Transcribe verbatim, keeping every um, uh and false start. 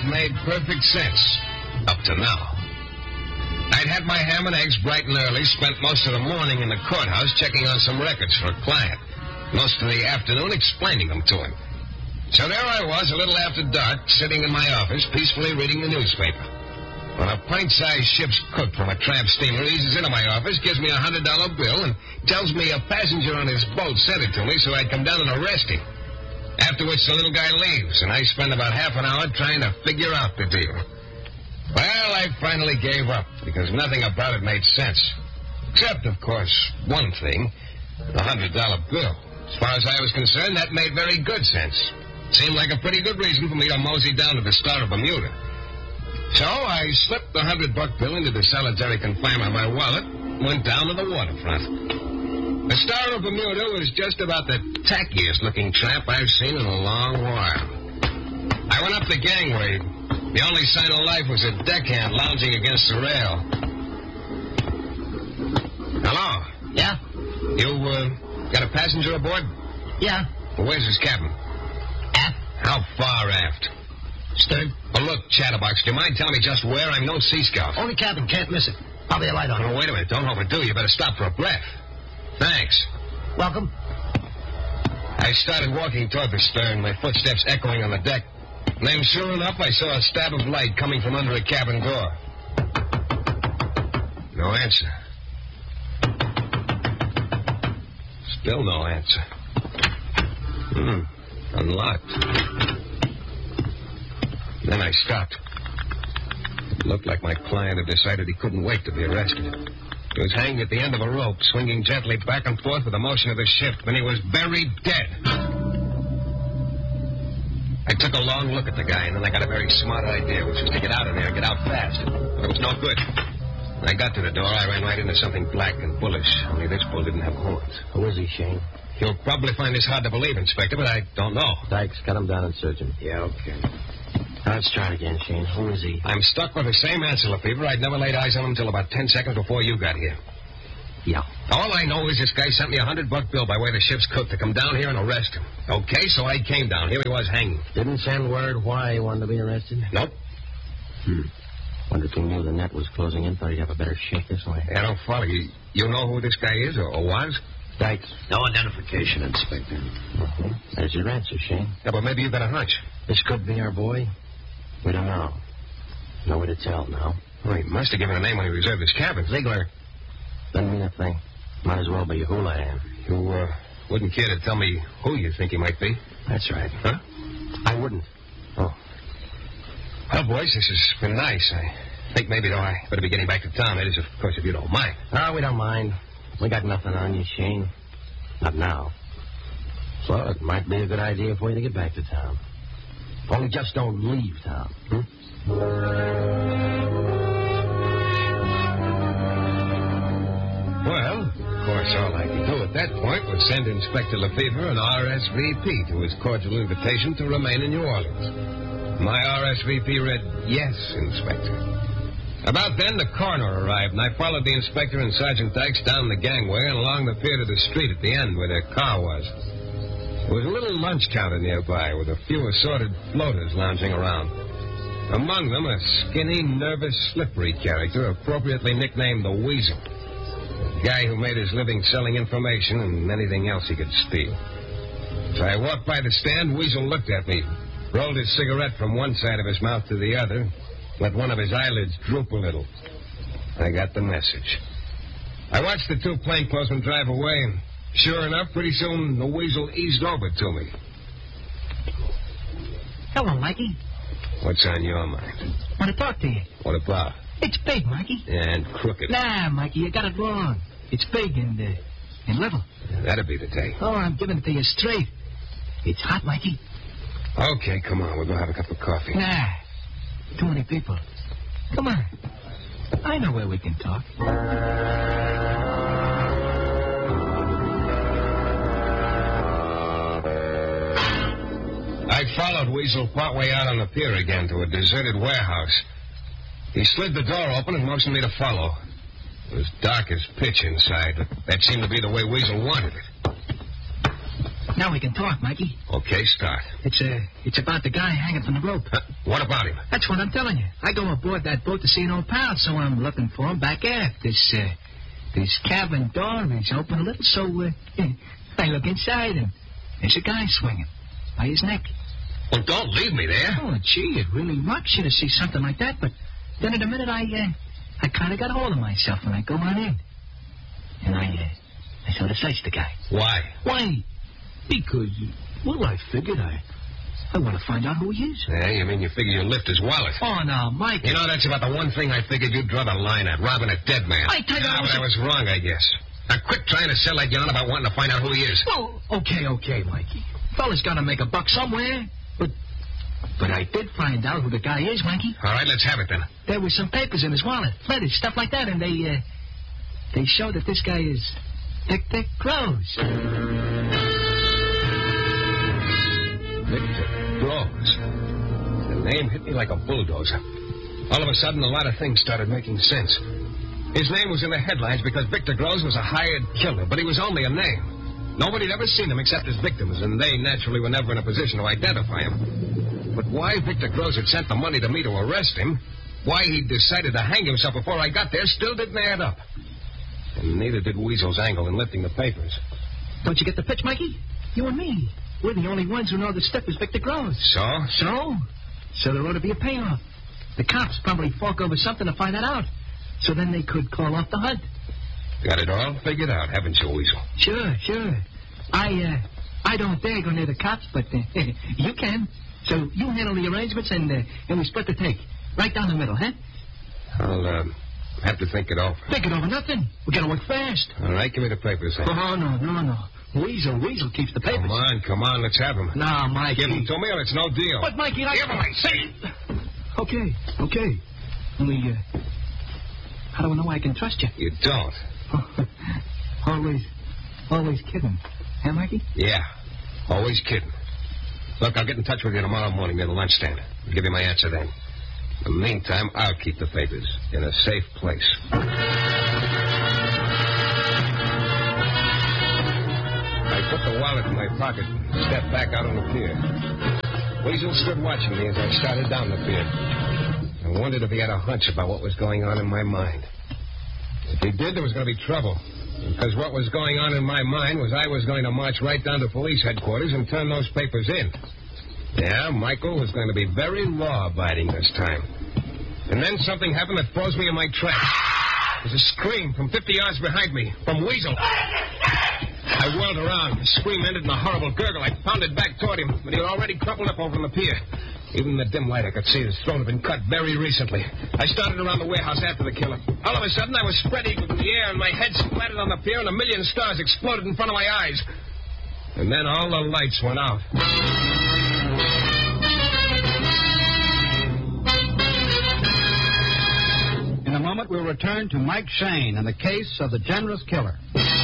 had made perfect sense. Up to now. I'd had my ham and eggs bright and early, spent most of the morning in the courthouse checking on some records for a client. Most of the afternoon explaining them to him. So there I was, a little after dark, sitting in my office, peacefully reading the newspaper. When a pint-sized ship's cook from a tramp steamer eases into my office, gives me a one hundred dollar bill, and tells me a passenger on his boat sent it to me so I'd come down and arrest him. After which the little guy leaves, and I spend about half an hour trying to figure out the deal. Well, I finally gave up, because nothing about it made sense. Except, of course, one thing, the one hundred dollar bill. As far as I was concerned, that made very good sense. Seemed like a pretty good reason for me to mosey down to the Star of Bermuda. So I slipped the hundred-buck bill into the solitary confinement of my wallet and went down to the waterfront. The Star of Bermuda was just about the tackiest-looking tramp I've seen in a long while. I went up the gangway. The only sign of life was a deckhand lounging against the rail. Hello? Yeah? You, uh, got a passenger aboard? Yeah. Well, where's his cabin? Aft. How far aft? Stern. Oh, look, Chatterbox, do you mind telling me just where? I'm no sea scout. Only cabin. Can't miss it. I'll be a light on it. Oh, wait a minute. Don't overdo. You better stop for a breath. Thanks. Welcome. I started walking toward the stern, my footsteps echoing on the deck. And then, sure enough, I saw a stab of light coming from under a cabin door. No answer. Still no answer. Hmm. Unlocked. Then I stopped. It looked like my client had decided he couldn't wait to be arrested. He was hanging at the end of a rope, swinging gently back and forth with the motion of the ship, and he was buried dead. I took a long look at the guy, and then I got a very smart idea, which was to get out of there and get out fast. But it was no good. When I got to the door, I ran right into something black and bullish, only this bull didn't have horns. Who is he, Shane? You'll probably find this hard to believe, Inspector, but I don't know. Dykes, cut him down and search him. Yeah, okay. Now, let's try it again, Shane. Who is he? I'm stuck with the same answer, Lefevre. I'd never laid eyes on him until about ten seconds before you got here. Yeah. All I know is this guy sent me a hundred-buck bill by way of the ship's cook to come down here and arrest him. Okay, so I came down. Here he was hanging. Didn't send word why he wanted to be arrested? Nope. Hmm. Wonder if he knew the net was closing in, thought he'd have a better shake this way. I don't follow you. You know who this guy is or, or was? Dykes. No identification, Inspector. Uh-huh. There's your answer, Shane. Yeah, but maybe you got a hunch. This could be our boy. We don't know. No way to tell now. Well, he must have given a name when he reserved his cabin. Ziegler. Doesn't mean a thing. Might as well be Houlihan. You uh, wouldn't care to tell me who you think he might be? That's right. Huh? I wouldn't. Oh. Well, boys, this has been nice. I think maybe, though, I better be getting back to town. That is, of course, if you don't mind. No, we don't mind. We got nothing on you, Shane. Not now. So it might be a good idea for you to get back to town. Only just don't leave town. Hmm? Well, of course, all I could do at that point was send Inspector Lefevre an R S V P to his cordial invitation to remain in New Orleans. My R S V P read, "Yes, Inspector." About then, the coroner arrived, and I followed the inspector and Sergeant Dykes down the gangway and along the pier to the street at the end where their car was. There was a little lunch counter nearby with a few assorted floaters lounging around. Among them, a skinny, nervous, slippery character appropriately nicknamed the Weasel. A guy who made his living selling information and anything else he could steal. As I walked by the stand, Weasel looked at me, rolled his cigarette from one side of his mouth to the other, let one of his eyelids droop a little. I got the message. I watched the two plainclothesmen drive away, and sure enough, pretty soon the Weasel eased over to me. Hello, Mikey. What's on your mind? Want to talk to you. What about? It's big, Mikey. And crooked. Nah, Mikey, you got it wrong. It's big and, uh, and little. That'd be the day. Oh, I'm giving it to you straight. It's hot, Mikey. Okay, come on. We'll go have a cup of coffee. Nah. Too many people. Come on. I know where we can talk. I followed Weasel partway out on the pier again to a deserted warehouse. He slid the door open and motioned me to follow. It was dark as pitch inside, but that seemed to be the way Weasel wanted it. Now we can talk, Mikey. Okay, start. It's uh, it's about the guy hanging from the rope. Huh, what about him? That's what I'm telling you. I go aboard that boat to see an old pal, so I'm looking for him back aft. This, uh, this cabin door is open a little, so uh, I look inside, and there's a guy swinging by his neck. Well, don't leave me there. Oh, gee, it really rocks you to see something like that, but then in a minute I, uh, I kind of got hold of myself and I go on in. And I, uh, I sort of search the guy. Why? Why? Because, well, I figured I, I want to find out who he is. Yeah, you mean you figure you'll lift his wallet? Oh, no, Mike. You know, that's about the one thing I figured you'd draw the line at, robbing a dead man. I tell you, ah, I was... but I was wrong, I guess. Now, quit trying to sell that yarn about wanting to find out who he is. Well, okay, okay, Mikey. Fella's got to make a buck somewhere, but... But I did find out who the guy is, Mikey. All right, let's have it then. There were some papers in his wallet, letters, stuff like that, and they, uh, they show that this guy is Victor Groves. Victor Groves. The name hit me like a bulldozer. All of a sudden, a lot of things started making sense. His name was in the headlines because Victor Groves was a hired killer, but he was only a name. Nobody had ever seen him except his victims, and they naturally were never in a position to identify him. But why Victor Groves had sent the money to me to arrest him, why he'd decided to hang himself before I got there, still didn't add up. And neither did Weasel's angle in lifting the papers. Don't you get the pitch, Mikey? You and me. We're the only ones who know the stuff is Victor Groves. So? So? So there ought to be a payoff. The cops probably fork over something to find that out. So then they could call off the hunt. Got it all figured out, haven't you, Weasel? Sure, sure. I, uh, I don't dare go near the cops, but uh, you can. So you handle the arrangements, and uh, and we split the take. Right down the middle, huh? I'll, uh, have to think it over. Think it over nothing. We gotta work fast. All right, give me the papers, then. Oh, no, no, no. Weasel, Weasel keeps the papers. Come on, come on, let's have them. No, Mikey. Give them to me or it's no deal. But, Mikey, I... Give them, I say. Okay, okay. Only, uh, how do I know I can trust you? You don't. always, always kidding. Huh, Mikey? Yeah, always kidding. Look, I'll get in touch with you tomorrow morning near the lunch stand. I'll give you my answer then. In the meantime, I'll keep the papers in a safe place. I put the wallet in my pocket and stepped back out on the pier. Weasel stood watching me as I started down the pier. I wondered if he had a hunch about what was going on in my mind. If he did, there was going to be trouble. Because what was going on in my mind was I was going to march right down to police headquarters and turn those papers in. Yeah, Michael was going to be very law-abiding this time. And then something happened that froze me in my tracks. There was a scream from fifty yards behind me, from Weasel. I whirled around. The scream ended in a horrible gurgle. I pounded back toward him, but he had already crumpled up over on the pier. Even in the dim light, I could see his throat had been cut very recently. I started around the warehouse after the killer. All of a sudden, I was spread eagled in the air, and my head splattered on the pier, and a million stars exploded in front of my eyes. And then all the lights went out. In a moment, we'll return to Mike Shane and the case of the generous killer.